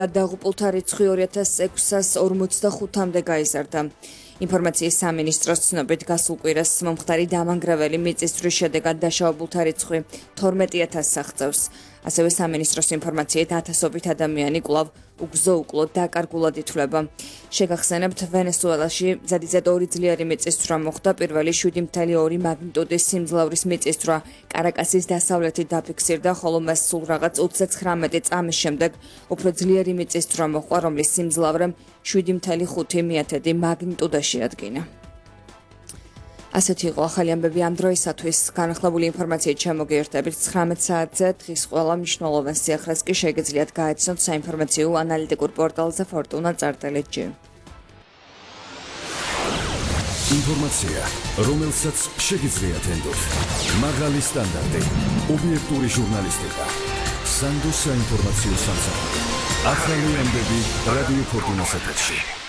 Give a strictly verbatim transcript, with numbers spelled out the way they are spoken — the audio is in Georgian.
დაღუპულთა რიცხვი ორი ათას ექვსას ორმოცდახუთამდე გაიზარდა. ინფორმაციის სამინისტროს ცნობით გასულ კვირას მომხდარი დამანგრეველი მიწისძვრის შედეგად დაშავებულთა რიცხვი თორმეტი ათასს აღწევს. ასევე სამინისტროს ინფორმაციით ათასობით ადამიანი კვლავ უგზო-უკლო დაკარგულად ითვლება. შეგახსენებთ, ვენესუელაში ზედიზედ ორი ძლიერი მიწისძვრა მოხდა. პირველი შვიდი მცდე ორი მაგნიტუდის სიმძლავრის მიწისძვრა კარაკასის დასავლეთით დაფიქსირდა, ხოლო მას სულ რაღაც ოცდაცხრამეტი წამის შემდეგ უფრო ძლიერი მიწისძვრა მოჰყვა, რომლის სიმძლავრე შვიდი მცდე ხუთი მიათედი მაგნიტუდაში ადგინა. ასეთი იყო ახალი ამბები ამ დროისათვის. განახლებული ინფორმაციით შემოგიერთებით ცხრამეტ საათზე. დღის ყველა მნიშვნელოვან სიახლეს კი შეგიძლიათ გაეცნოთ საინფორმაციო ანალიტიკურ პორტალზე Fortuna წერტილი ჯი. ინფორმაცია, რომელსაც შეგიძლიათ ენდოთ. მაღალი სტანდარტი, ობიექტური ჟურნალისტიკა. სანდოს საინფორმაციო სამსახური. ახალი ამბები რადიო Fortuna's ეთერში.